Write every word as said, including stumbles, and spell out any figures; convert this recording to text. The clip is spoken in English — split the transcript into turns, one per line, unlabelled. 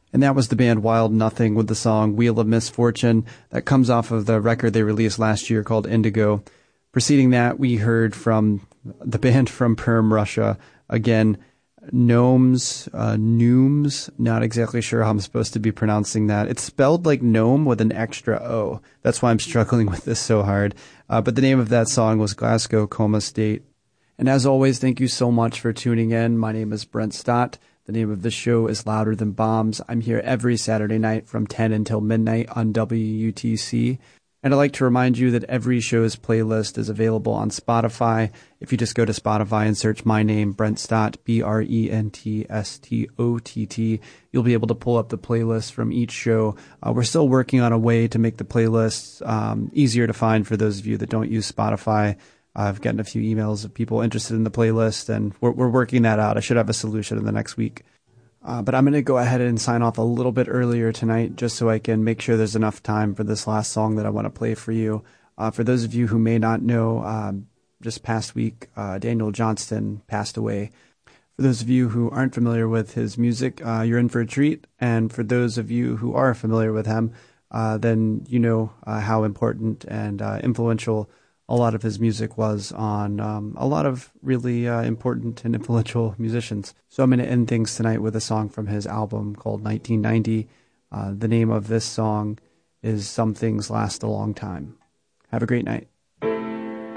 And that was the band Wild Nothing with the song Wheel of Misfortune. That comes off of the record they released last year called Indigo. Preceding that, we heard from the band from Perm, Russia. Again, Gnomes, uh, Nooms, not exactly sure how I'm supposed to be pronouncing that. It's spelled like gnome with an extra O. That's why I'm struggling with this so hard. Uh, but the name of that song was Glasgow Coma State. And as always, thank you so much for tuning in. My name is Brent Stott. The name of the show is Louder Than Bombs. I'm here every Saturday night from ten until midnight on W U T C. And I'd like to remind you that every show's playlist is available on Spotify. If you just go to Spotify and search my name, Brent Stott, B R E N T S T O T T, you'll be able to pull up the playlists from each show. Uh, we're still working on a way to make the playlists um, easier to find for those of you that don't use Spotify. I've gotten a few emails of people interested in the playlist, and we're, we're working that out. I should have a solution in the next week. Uh, but I'm going to go ahead and sign off a little bit earlier tonight just so I can make sure there's enough time for this last song that I want to play for you. Uh, for those of you who may not know, um, just past week, uh, Daniel Johnston passed away. For those of you who aren't familiar with his music, uh, you're in for a treat. And for those of you who are familiar with him, uh, then you know uh, how important and uh, influential a lot of his music was on um, a lot of really uh, important and influential musicians. So I'm going to end things tonight with a song from his album called nineteen ninety. Uh, the name of this song is Some Things Last a Long Time. Have a great night.